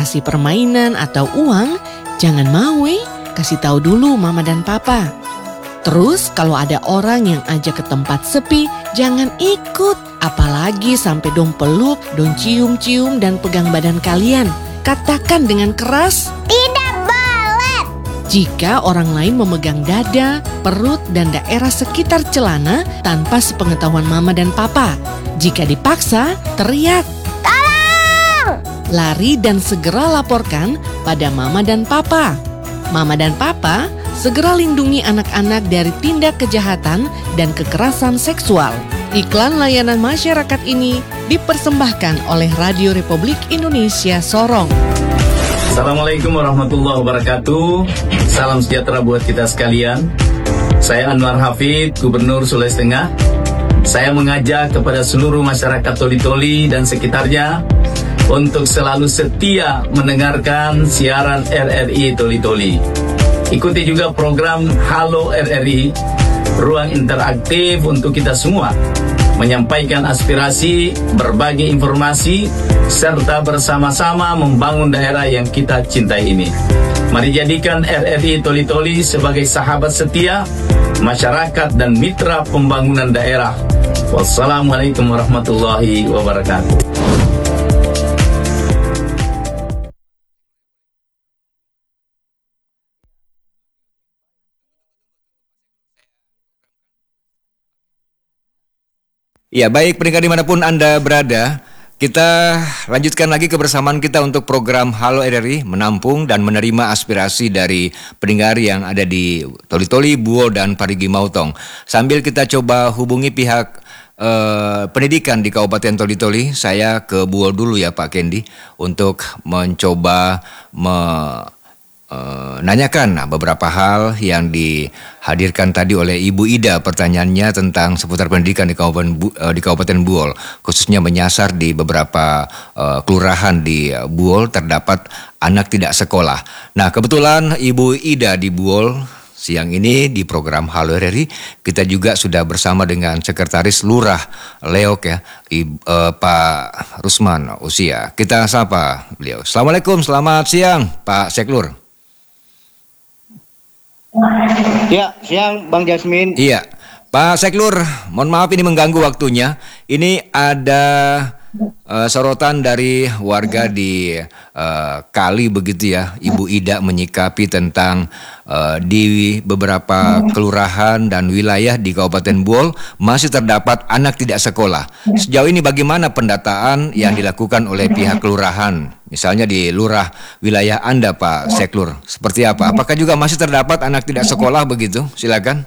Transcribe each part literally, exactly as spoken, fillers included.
kasih permainan atau uang, jangan mau eh, kasih tahu dulu mama dan papa. Terus kalau ada orang yang ajak ke tempat sepi, jangan ikut. Apalagi sampai dong peluk, dong cium-cium dan pegang badan kalian. Katakan dengan keras, tidak boleh. Jika orang lain memegang dada, perut, dan daerah sekitar celana tanpa sepengetahuan mama dan papa. Jika dipaksa, teriak, Tolong! lari dan segera laporkan pada mama dan papa. Mama dan papa segera lindungi anak-anak dari tindak kejahatan dan kekerasan seksual. Iklan layanan masyarakat ini dipersembahkan oleh Radio Republik Indonesia Sorong. Assalamualaikum warahmatullahi wabarakatuh. Salam sejahtera buat kita sekalian. Saya Anwar Hafid, Gubernur Sulawesi Tengah. Saya mengajak kepada seluruh masyarakat Toli-Toli dan sekitarnya untuk selalu setia mendengarkan siaran R R I Toli-Toli. Ikuti juga program Halo R R I, ruang interaktif untuk kita semua, menyampaikan aspirasi, berbagi informasi, serta bersama-sama membangun daerah yang kita cintai ini. Mari jadikan R R I Toli-Toli sebagai sahabat setia, masyarakat dan mitra pembangunan daerah. Wassalamualaikum warahmatullahi wabarakatuh. Ya, baik pendengar dimanapun Anda berada, kita lanjutkan lagi kebersamaan kita untuk program Halo R R I, menampung dan menerima aspirasi dari pendengar yang ada di Toli-Toli, Buol, dan Parigi Mautong. Sambil kita coba hubungi pihak eh, pendidikan di Kabupaten Toli-Toli, saya ke Buol dulu ya Pak Kendi, untuk mencoba me Uh, nanyakan nah, beberapa hal yang dihadirkan tadi oleh Ibu Ida. Pertanyaannya tentang seputar pendidikan di Kabupaten, Bu, uh, di Kabupaten Buol, khususnya menyasar di beberapa uh, kelurahan di uh, Buol terdapat anak tidak sekolah. Nah, kebetulan Ibu Ida di Buol siang ini di program Halo R R I kita juga sudah bersama dengan Sekretaris Lurah Leok ya, Ibu, uh, Pak Rusman Usia. Kita sapa beliau. Assalamualaikum, selamat siang Pak Seklur. Ya, siang Bang Jasmin. Iya, Pak Seklur, mohon maaf ini mengganggu waktunya. Ini ada uh, sorotan dari warga di uh, Kali begitu ya, Ibu Ida menyikapi tentang uh, di beberapa kelurahan dan wilayah di Kabupaten Buol masih terdapat anak tidak sekolah. Sejauh ini bagaimana pendataan yang dilakukan oleh pihak kelurahan? Misalnya di lurah wilayah Anda Pak Seklur, seperti apa? Apakah juga masih terdapat anak tidak sekolah begitu? Silakan.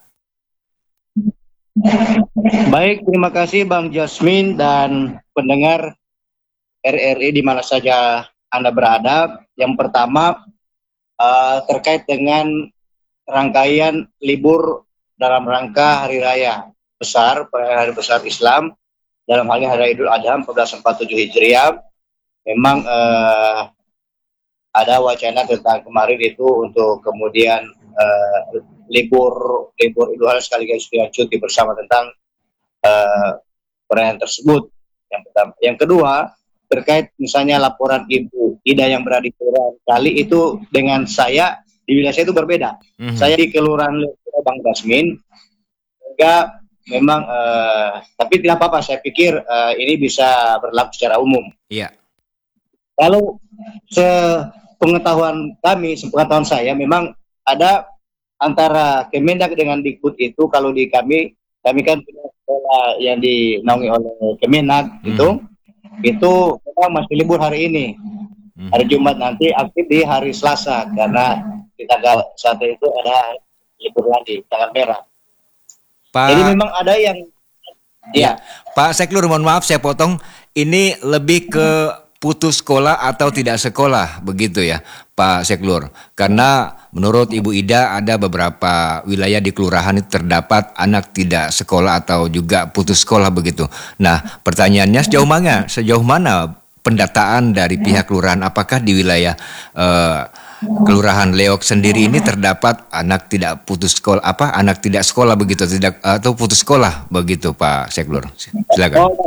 Baik, terima kasih Bang Jasmin dan pendengar R R I di mana saja Anda berada. Yang pertama uh, terkait dengan rangkaian libur dalam rangka Hari Raya Besar, Hari Besar Islam, dalam hal ini Hari Idul Adha seribu empat ratus empat puluh tujuh Hijriah. Memang uh, ada wacana tentang kemarin itu untuk kemudian uh, libur libur Idul Adha sekaligus dengan cuti bersama tentang uh, perayaan tersebut. Yang pertama, yang kedua terkait misalnya laporan Ibu Ida yang berada di Kelurahan Kali itu dengan saya di wilayah saya itu berbeda. Mm-hmm. Saya di Kelurahan Bang Basmin, sehingga memang uh, tapi tidak apa-apa. Saya pikir uh, ini bisa berlaku secara umum. Iya. Yeah. Kalau sepengetahuan kami, sepengetahuan saya, memang ada antara Kemendak dengan Dikbud itu, kalau di kami, kami kan punya sekolah yang dinaungi oleh Kemenak, hmm. itu, itu memang masih libur hari ini. Hmm. Hari Jumat nanti aktif di hari Selasa, karena di tanggal satu itu ada libur lagi, tanggal merah. Pak... Jadi memang ada yang... Ya. Ya. Pak Seklur, mohon maaf saya potong, ini lebih ke putus sekolah atau tidak sekolah begitu ya Pak Seklur, karena menurut Ibu Ida ada beberapa wilayah di kelurahan itu terdapat anak tidak sekolah atau juga putus sekolah begitu. Nah pertanyaannya sejauh mana sejauh mana pendataan dari pihak kelurahan, apakah di wilayah uh, Kelurahan Leok sendiri ini terdapat anak tidak putus sekolah apa anak tidak sekolah begitu tidak atau putus sekolah begitu Pak Seklur, silakan. Oh,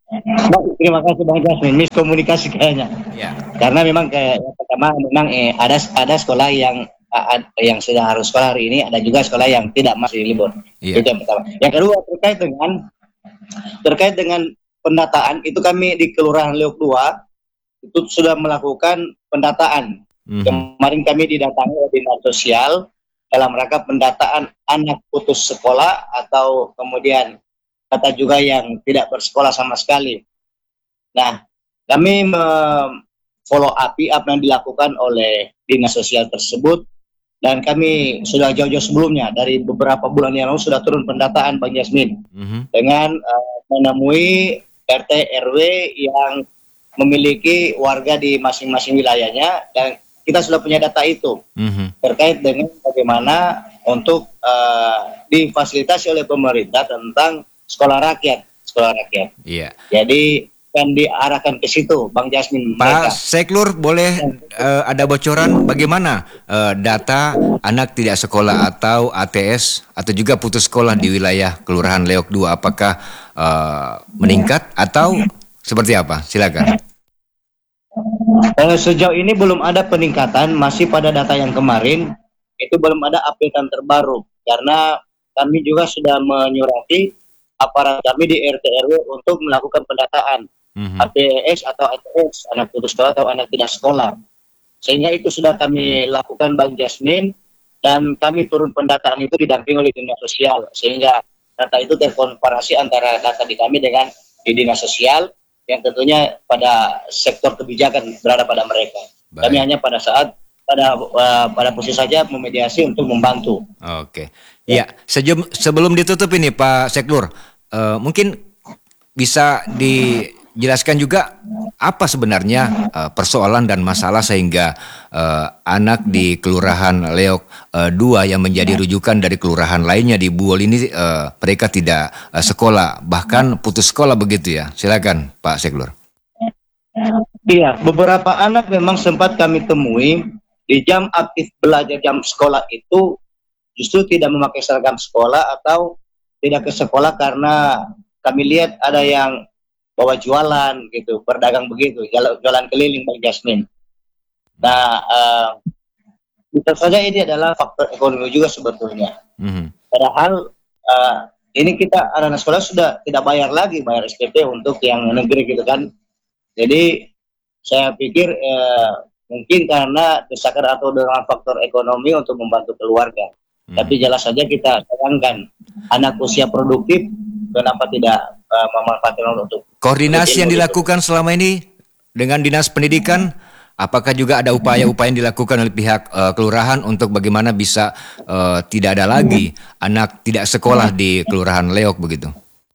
Baik, terima kasih Bang Jasmin. Miskomunikasi kayaknya. Ya. Karena memang kayak yang pertama memang eh, ada ada sekolah yang uh, ad- yang sudah harus sekolah hari ini, ada juga sekolah yang tidak masih libur. Iya. Itu yang pertama. Yang kedua terkait dengan terkait dengan pendataan itu kami di Kelurahan Leok dua itu sudah melakukan pendataan. Mhm. Kemarin kami didatangi oleh dinas sosial dalam rangka pendataan anak putus sekolah atau kemudian kata juga yang tidak bersekolah sama sekali. Nah, kami follow up apa yang dilakukan oleh dinas sosial tersebut dan kami sudah jauh-jauh sebelumnya dari beberapa bulan yang lalu sudah turun pendataan Bang Jasmin Mhm. dengan uh, menemui R T R W yang memiliki warga di masing-masing wilayahnya dan kita sudah punya data itu Mhm. terkait dengan bagaimana untuk uh, difasilitasi oleh pemerintah tentang sekolah rakyat, sekolah rakyat. Iya. Jadi kan diarahkan ke situ, Bang Jasmin. Pak mereka. Seklur, boleh eh, ada bocoran bagaimana eh, data anak tidak sekolah atau A T S atau juga putus sekolah di wilayah Kelurahan Leok dua, apakah eh, meningkat atau seperti apa? Silakan. Eh, sejauh ini belum ada peningkatan, masih pada data yang kemarin itu belum ada updatean terbaru karena kami juga sudah menyurati aparat kami di R T R W untuk melakukan pendataan Mhm. A T S atau A T S, anak putus sekolah atau anak tidak sekolah. Sehingga itu sudah kami lakukan Bang Jasmin dan kami turun pendataan itu didampingi oleh dinas sosial sehingga data itu terkomparasi antara data di kami dengan di dinas sosial yang tentunya pada sektor kebijakan berada pada mereka. Baik. Kami hanya pada saat pada uh, pada posisi saja memediasi untuk membantu. Oke. Ya, sejum, sebelum ditutup ini Pak Seklur, eh, mungkin bisa dijelaskan juga apa sebenarnya eh, persoalan dan masalah sehingga eh, anak di Kelurahan Leok eh, dua yang menjadi rujukan dari kelurahan lainnya di Buol ini eh, mereka tidak eh, sekolah, bahkan putus sekolah begitu ya. Silakan Pak Seklur. Iya, beberapa anak memang sempat kami temui di jam aktif belajar jam sekolah itu justru tidak memakai seragam sekolah atau tidak ke sekolah karena kami lihat ada yang bawa jualan gitu, berdagang begitu, jualan, jualan keliling Bang Jasmin. Nah, uh, bisa saja ini adalah faktor ekonomi juga sebetulnya. Mhm. Padahal uh, ini kita anak sekolah sudah tidak bayar lagi, bayar S P P untuk yang negeri gitu kan. Jadi saya pikir uh, mungkin karena desakan atau dengan faktor ekonomi untuk membantu keluarga. Hmm. Tapi jelas saja kita sayangkan anak usia produktif kenapa tidak uh, memanfaatkan untuk Koordinasi yang untuk- dilakukan selama ini dengan Dinas Pendidikan, apakah juga ada upaya-upaya yang dilakukan oleh pihak eh, kelurahan untuk bagaimana bisa eh, tidak ada lagi anak tidak sekolah di Kelurahan Leok begitu?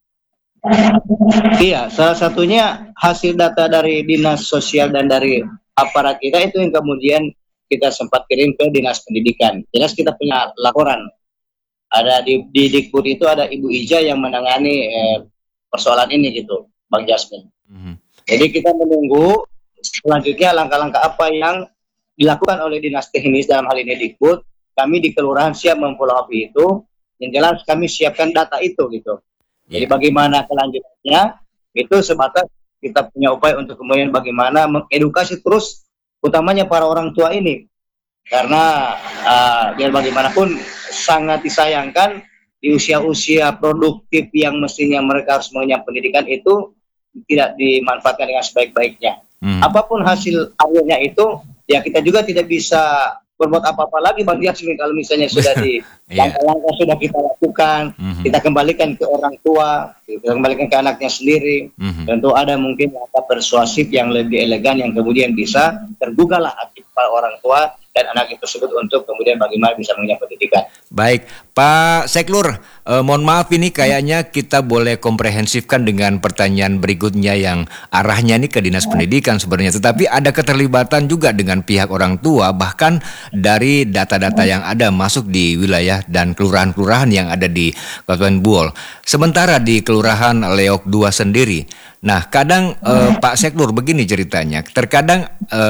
Iya, salah satunya hasil data dari dinas sosial dan dari aparat kita itu yang kemudian kita sempat kirim ke dinas pendidikan. Jelas kita punya laporan. Ada di, di Dikbud itu ada Ibu Ija yang menangani eh, persoalan ini gitu, Bang Jasmin. Mhm. Jadi kita menunggu selanjutnya langkah-langkah apa yang dilakukan oleh dinas teknis dalam hal ini Dikbud. Kami di kelurahan siap memfollow up itu. Yang jelas kami siapkan data itu gitu. Jadi Iya. bagaimana kelanjutannya itu sebatas kita punya upaya untuk kemudian bagaimana mengedukasi terus utamanya para orang tua ini karena uh, biar bagaimanapun sangat disayangkan di usia-usia produktif yang mestinya mereka harus mengenyam pendidikan itu tidak dimanfaatkan dengan sebaik-baiknya. Mhm. Apapun hasil akhirnya itu ya kita juga tidak bisa berbuat apa-apa lagi Bang Jasmin kalau misalnya sudah di Iya. langkah-langkah sudah kita lakukan, Mhm. kita kembalikan ke orang tua, kita kembalikan ke anaknya sendiri. Mhm. Tentu ada mungkin langkah persuasif yang lebih elegan yang kemudian bisa tergugah lah hati para orang tua dan anak tersebut untuk kemudian bagaimana bisa mengenyam pendidikan. Baik, Pak Seklur, eh, mohon maaf ini kayaknya kita boleh komprehensifkan dengan pertanyaan berikutnya yang arahnya ini ke Dinas Pendidikan sebenarnya. Tetapi ada keterlibatan juga dengan pihak orang tua, bahkan dari data-data yang ada masuk di wilayah dan kelurahan-kelurahan yang ada di Kabupaten Buol. Sementara di Kelurahan Leok dua sendiri, nah kadang eh, Pak Seklur begini ceritanya, terkadang eh,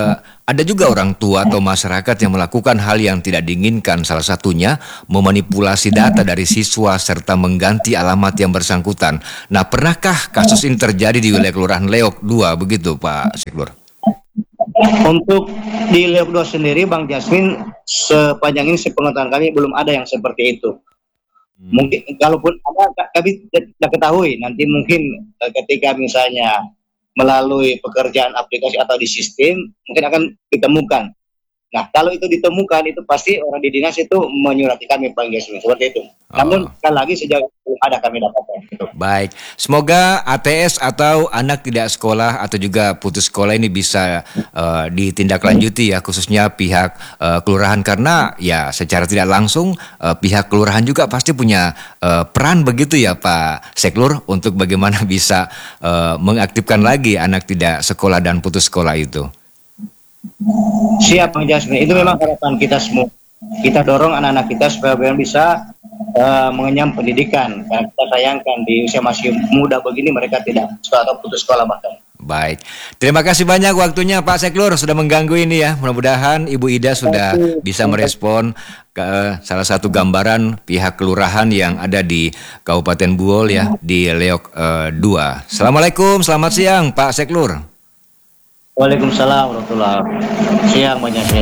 Ada juga orang tua atau masyarakat yang melakukan hal yang tidak diinginkan, salah satunya memanipulasi data dari siswa serta mengganti alamat yang bersangkutan. Nah, pernahkah kasus ini terjadi di wilayah Kelurahan Leok dua begitu Pak Seklur? Untuk di Leok dua sendiri Bang Jasmine, sepanjang ini sepengetahuan kami belum ada yang seperti itu. Hmm. Mungkin kalaupun ada kami tidak ketahui, nanti mungkin ketika misalnya melalui pekerjaan aplikasi atau di sistem mungkin akan ditemukan. Nah, kalau itu ditemukan itu pasti orang di dinas itu menyurati kami Bang Jasmine, seperti itu. Oh. Namun sekali lagi sejauh belum ada kami dapatkan. Gitu. Baik, semoga A T S atau anak tidak sekolah atau juga putus sekolah ini bisa uh, ditindaklanjuti ya, khususnya pihak uh, kelurahan, karena ya secara tidak langsung uh, pihak kelurahan juga pasti punya uh, peran begitu ya Pak Seklur untuk bagaimana bisa uh, mengaktifkan lagi anak tidak sekolah dan putus sekolah itu. Siap Bang Jasmine, itu memang harapan kita semua. Kita dorong anak-anak kita supaya bisa uh, mengenyam pendidikan, karena kita sayangkan di usia masih muda begini mereka tidak sekolah atau putus sekolah bahkan. Baik, terima kasih banyak waktunya Pak Seklur sudah mengganggu ini ya. Mudah-mudahan Ibu Ida sudah bisa merespon ke salah satu gambaran pihak kelurahan yang ada di Kabupaten Buol ya, di Leok uh, dua. Assalamualaikum, selamat siang Pak Seklur. Waalaikumsalam warahmatullahi wabarakatuh. Siang Bang Jasmine.